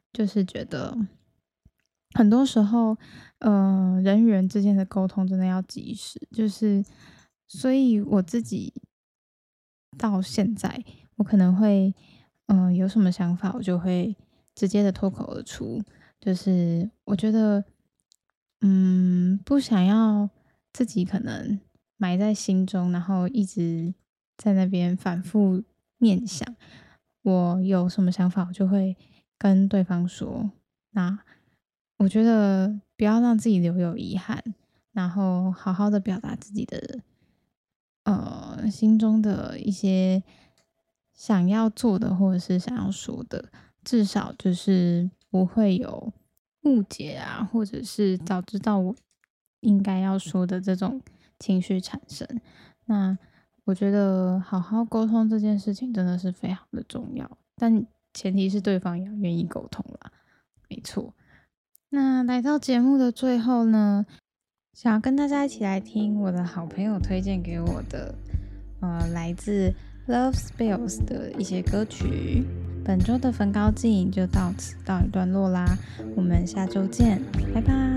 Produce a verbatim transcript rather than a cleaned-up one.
就是觉得很多时候，呃，人与人之间的沟通真的要及时，就是所以我自己到现在，我可能会，嗯、有什么想法，我就会直接的脱口而出，就是我觉得，嗯，不想要自己可能埋在心中，然后一直在那边反复念想。我有什么想法，我就会跟对方说。那我觉得不要让自己留有遗憾，然后好好的表达自己的呃心中的一些想要做的或者是想要说的，至少就是不会有误解啊，或者是早知道我应该要说的这种情绪产生。那我觉得好好沟通这件事情真的是非常的重要，但前提是对方也要愿意沟通啦。没错。那来到节目的最后呢，想要跟大家一起来听我的好朋友推荐给我的，呃，来自 Love Spills 的一些歌曲。本周的焚高镜就到此告一段落啦，我们下周见，拜拜。